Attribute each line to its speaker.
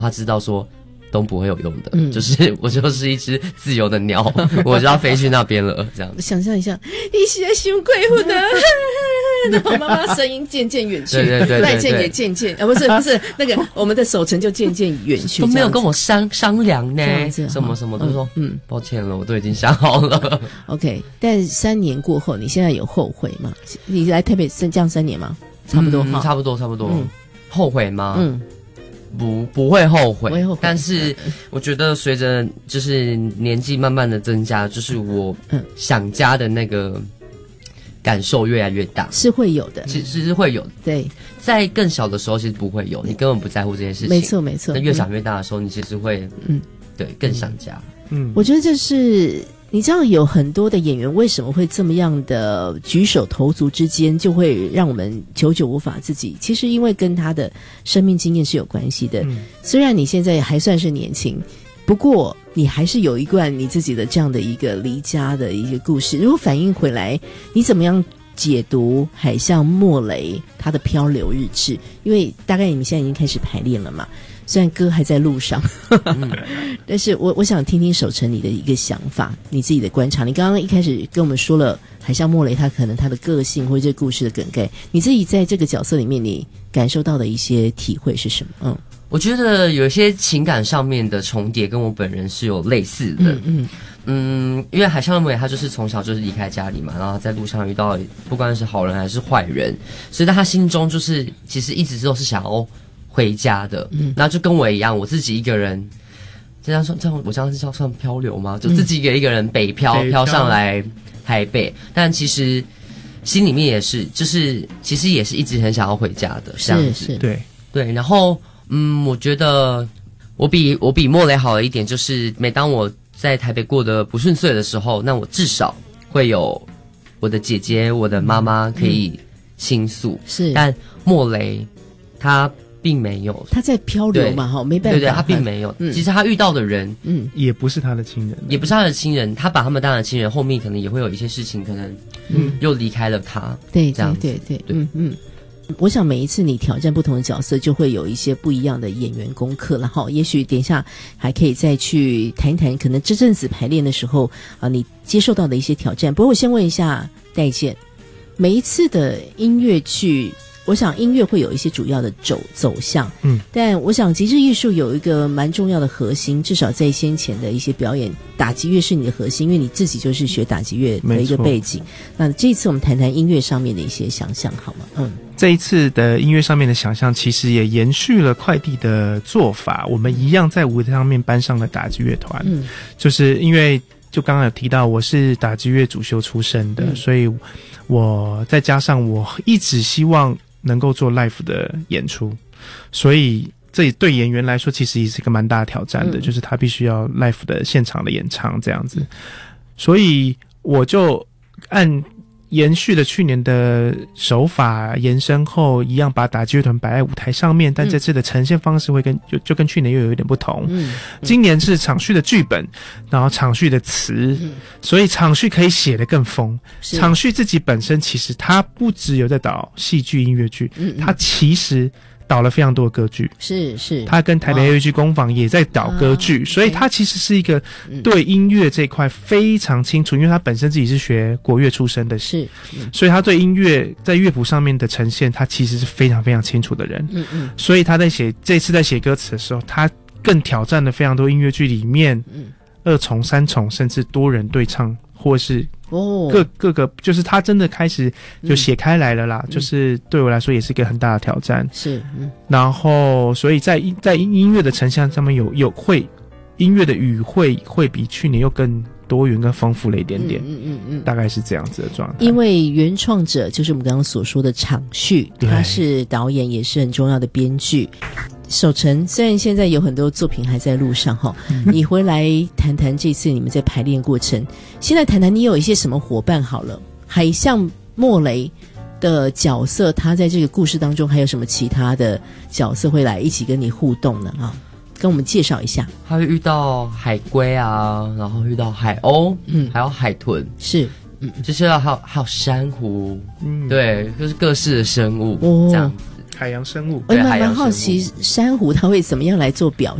Speaker 1: 他知道说都不会有用的，就是我就是一只自由的鸟，我就要飞去那边了，这样子。
Speaker 2: 想象一下，你是在凶鬼混的，然后妈妈声音渐渐远去，
Speaker 1: 对，
Speaker 2: 赖健也渐渐不是那个我们的守成就渐渐远去，
Speaker 1: 都没有跟我商量呢，什么都说抱歉了，我都已经想好了。
Speaker 2: OK， 但3年过后，你现在有后悔吗？你来台北这样3年吗？差不多，
Speaker 1: 差不多。后悔吗？不会后悔，但是我觉得随着就是年纪慢慢的增加，就是我想家的那个感受越来越大，
Speaker 2: 是会有的，
Speaker 1: 其实是会有的。对，在更小的时候其实不会有，你根本不在乎这件事情。
Speaker 2: 没错。那
Speaker 1: 越长越大的时候，你其实会对更想家。
Speaker 2: 我觉得这是。你知道有很多的演员为什么会这么样的举手投足之间就会让我们久久无法自己，其实因为跟他的生命经验是有关系的。虽然你现在还算是年轻，不过你还是有一段你自己的这样的一个离家的一个故事。如果反映回来，你怎么样解读海象莫雷他的漂流日志？因为大概你们现在已经开始排练了嘛，虽然歌还在路上但是我想听听守成你的一个想法，你自己的观察。你刚刚一开始跟我们说了海象莫雷他可能他的个性或者这个故事的梗概，你自己在这个角色里面你感受到的一些体会是什么？
Speaker 1: 我觉得有一些情感上面的重叠跟我本人是有类似的。因为海象莫雷他就是从小就是离开家里嘛，然后在路上遇到不管是好人还是坏人，所以在他心中就是其实一直都是想要回家的。然后就跟我一样，我自己一个人这样我这样是叫算漂流吗？就自己一个人北漂上来台北，但其实心里面也是就是其实也是一直很想要回家的这样子。对，然后我觉得我比莫雷好的一点就是每当我在台北过得不顺遂的时候，那我至少会有我的姐姐我的妈妈可以倾诉。但莫雷他并没有，
Speaker 2: 他在漂流嘛，没办法。
Speaker 1: 对，他并没有。其实他遇到的人，
Speaker 3: 也不是他的亲人，
Speaker 1: 也不是他的亲人。他把他们当成亲人，后面可能也会有一些事情，可能又离开了他。
Speaker 2: 对，
Speaker 1: 这样子。
Speaker 2: 对。我想每一次你挑战不同的角色，就会有一些不一样的演员功课了哈。也许等一下还可以再去谈一谈，可能这阵子排练的时候你接受到的一些挑战。不过我先问一下戴健，每一次的音乐剧。我想音乐会有一些主要的走向，但我想极致艺术有一个蛮重要的核心，至少在先前的一些表演，打击乐是你的核心，因为你自己就是学打击乐的一个背景。那这一次我们谈谈音乐上面的一些想象好吗？
Speaker 3: 这一次的音乐上面的想象其实也延续了快递的做法，我们一样在舞台上面搬上了打击乐团，就是因为就刚刚有提到我是打击乐主修出身的，所以我再加上我一直希望能够做 live 的演出，所以这对演员来说其实也是一个蛮大的挑战的，就是他必须要 live 的现场的演唱这样子。所以我就按延续了去年的手法延伸后，一样把打击乐团摆在舞台上面，但这次的呈现方式会就跟去年又有一点不同。今年是场序的剧本，然后场序的词，所以场序可以写得更疯。场序自己本身其实它不只有在导戏剧音乐剧，它其实导了非常多的歌剧，是他跟台北音乐剧工坊也在导歌剧，所以他其实是一个对音乐这一块非常清楚，因为他本身自己是学国乐出身的，所以他对音乐在乐谱上面的呈现，他其实是非常非常清楚的人。所以他在这次在写歌词的时候，他更挑战了非常多音乐剧里面2重、3重甚至多人对唱，或是各个，就是他真的开始就写开来了啦，就是对我来说也是一个很大的挑战。然后所以在音乐的呈现上面会音乐的语会比去年又更多元跟丰富了一点点，大概是这样子的状态。
Speaker 2: 因为原创者就是我们刚刚所说的场序，他是导演也是很重要的编剧。守成虽然现在有很多作品还在路上哈，你回来谈谈这次你们在排练过程，现在谈谈你有一些什么伙伴好了。海象莫雷的角色，他在这个故事当中还有什么其他的角色会来一起跟你互动呢？跟我们介绍一下。
Speaker 1: 他会遇到海龟啊，然后遇到海鸥，还有海豚，就是还有珊瑚，对，就是各式的生物这样子。
Speaker 3: 海洋生物。
Speaker 2: 我蛮好奇珊瑚它会怎么样来做表